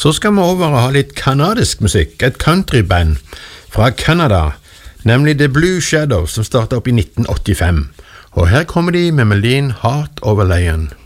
Så skal vi over og ha litt kanadisk musikk, et countryband fra Canada, nemlig The Blue Shadows, som startet opp i 1985. Og her kommer de med melodien Heart of a Lion.